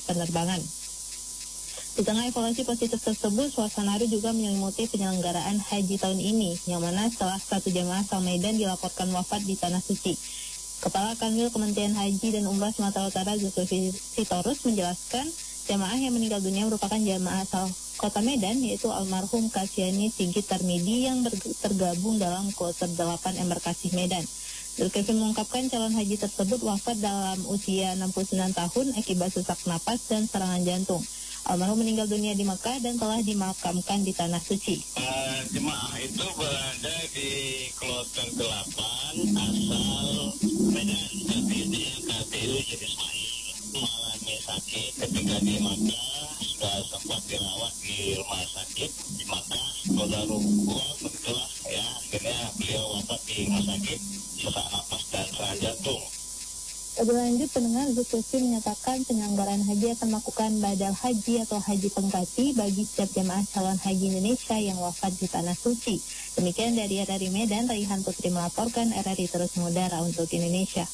penerbangan. Di tengah evaluasi positif tersebut, suasana haru juga menyelimuti penyelenggaraan haji tahun ini, yang mana setelah 1 jemaah asal Medan dilaporkan wafat di Tanah Suci. Kepala Kanwil Kementerian Haji dan Umrah Sumatera Utara Zulkifli Sitorus menjelaskan, jemaah yang meninggal dunia merupakan jemaah asal Kota Medan, yaitu almarhum Kasyani Sigit Tarmidi yang tergabung dalam kloter 8 embarkasi Medan. Zulkifli mengungkapkan calon haji tersebut wafat dalam usia 69 tahun akibat sesak napas dan serangan jantung. Almarhum meninggal dunia di Mekah dan telah dimakamkan di Tanah Suci. Jemaah itu berada di kloter 8 asal Medan, tapi dia KTU jadi Ismail. Mengalami sakit ketika di Makkah, sudah sempat dirawat di rumah sakit di Makkah, Qadarullah, begitulah ya, akhirnya beliau wafat di rumah sakit, sesak napas dan serangan jantung. Lebih lanjut, pendengar, Zulkifli menyatakan penyelenggaraan haji akan melakukan badal haji atau haji pengganti bagi setiap jemaah calon haji Indonesia yang wafat di Tanah Suci. Demikian dari RRI Medan, Raihan Putri melaporkan, RRI terus mengudara untuk Indonesia.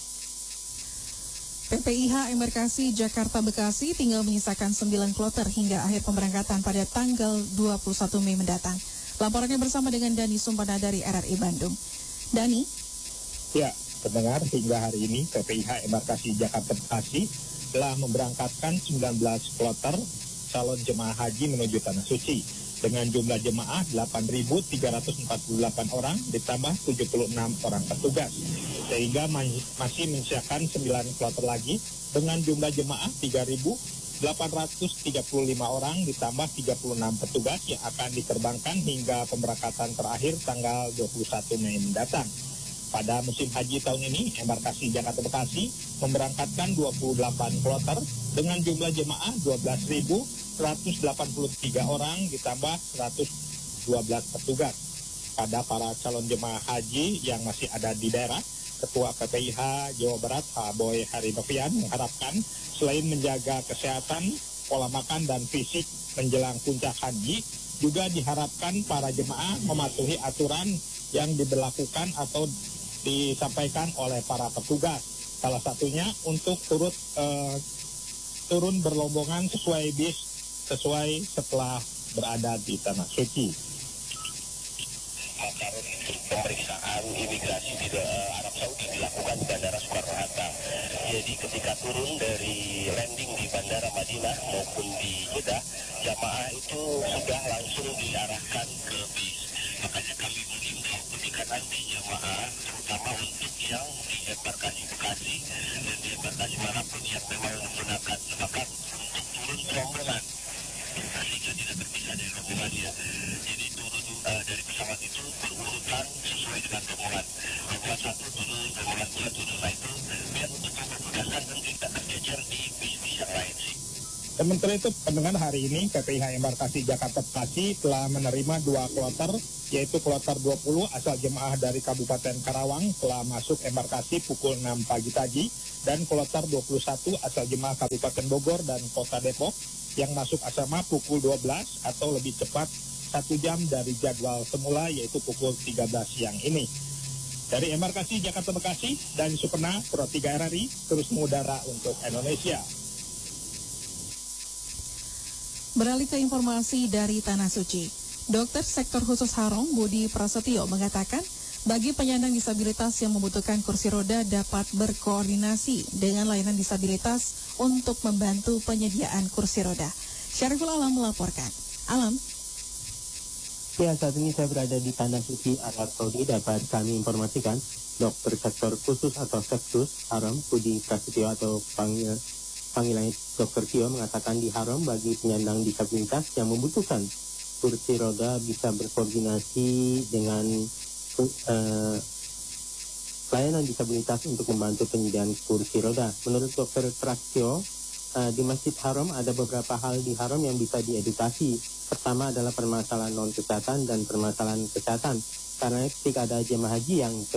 PPIH Embarkasi Jakarta Bekasi tinggal menyisakan 9 kloter hingga akhir pemberangkatan pada tanggal 21 Mei mendatang. Laporannya bersama dengan Dani Sumpana dari RRI Bandung. Dani? Ya, pendengar, hingga hari ini PPIH Embarkasi Jakarta Bekasi telah memberangkatkan 19 kloter calon jemaah haji menuju Tanah Suci dengan jumlah jemaah 8.348 orang ditambah 76 orang petugas, sehingga masih menyisakan 9 kloter lagi dengan jumlah jemaah 3.835 orang ditambah 36 petugas yang akan diterbangkan hingga pemberangkatan terakhir tanggal 21 Mei mendatang. Pada musim haji tahun ini, Embarkasi Jakarta Bekasi memberangkatkan 28 kloter dengan jumlah jemaah 12.183 orang ditambah 112 petugas. Pada para calon jemaah haji yang masih ada di daerah, Ketua PPIH Jawa Barat Boy Haridovian mengharapkan selain menjaga kesehatan, pola makan dan fisik menjelang puncak haji, juga diharapkan para jemaah mematuhi aturan yang diberlakukan atau disampaikan oleh para petugas. Salah satunya untuk turun berlombongan sesuai setelah berada di Tanah Suci. Pemeriksaan imigrasi di Arab Saudi dilakukan di Bandara Soekarno-Hatta. Jadi ketika turun dari landing di Bandara Madinah maupun di Jeddah, jamaah itu sudah langsung diarahkan ke bis. Makanya kami mengimbau ketika nanti jamaah, terutama untuk yang di embarkasi Bekasi dan di embarkasi manapun yang memang menggunakan sepakat untuk turun rombongan, sehingga tidak terpisah dari rombongannya. Jadi turun dari pesawat itu berurutan sesuai dengan rombongan. Rombongan 1 turun, rombongan 2 turun, nah itu biar untuk memudahkan dan tidak tercecer di bis-bis yang lain sih. Sementara itu, pendengar, hari ini PPIH Embarkasi Jakarta Bekasi telah menerima 2 kloter, yaitu kloter 20 asal jemaah dari Kabupaten Karawang telah masuk embarkasi pukul 6 pagi tadi, dan kloter 21 asal jemaah Kabupaten Bogor dan Kota Depok yang masuk asrama pukul 12 atau lebih cepat 1 jam dari jadwal semula, yaitu pukul 13 siang ini. Dari Embarkasi Jakarta Bekasi, dan Supena, Pro 3 RRI, terus mengudara untuk Indonesia. Beralih ke informasi dari Tanah Suci. Dokter Sektor Khusus Harom Budi Prasetyo mengatakan, bagi penyandang disabilitas yang membutuhkan kursi roda dapat berkoordinasi dengan layanan disabilitas untuk membantu penyediaan kursi roda. Syariful Alam melaporkan. Alam. Ya, saat ini saya berada di Tanah Suci, Arab Saudi. Dapat kami informasikan, Dokter Sektor Khusus atau Seksus Harom Budi Prasetyo atau panggilannya Dr. Kio mengatakan di Harom bagi penyandang disabilitas yang membutuhkan kursi roda bisa berkoordinasi dengan layanan disabilitas untuk membantu penyediaan kursi roda. Menurut Dr. Prasetyo, di Masjid Haram ada beberapa hal di Haram yang bisa diedukasi. Pertama adalah permasalahan non-kesehatan dan permasalahan kesehatan. Karena ketika ada jemaah haji yang